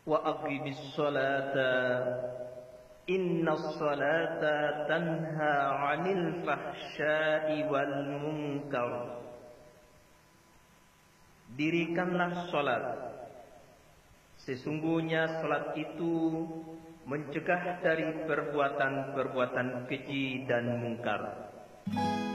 wa aqimis sholata innas sholata tanha 'anil fahsya'i wal munkar. Dirikanlah salat, sesungguhnya salat itu mencegah dari perbuatan-perbuatan keji dan mungkar.